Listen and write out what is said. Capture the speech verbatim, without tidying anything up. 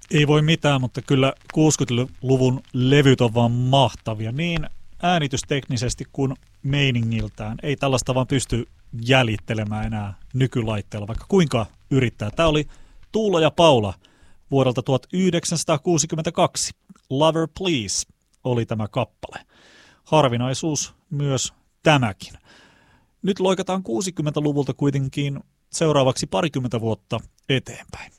Ei voi mitään, mutta kyllä kuusikymmentäluvun levyt on vaan mahtavia. Niin äänitysteknisesti kuin meiningiltään. Ei tällaista vaan pysty jäljittelemään enää nykylaitteella, vaikka kuinka yrittää. Tämä oli Tuula ja Paula vuodelta tuhatyhdeksänsataakuusikymmentäkaksi. Lover Please oli tämä kappale. Harvinaisuus myös tämäkin. Nyt loikataan kuusikymmentäluvulta kuitenkin seuraavaksi parikymmentä vuotta eteenpäin.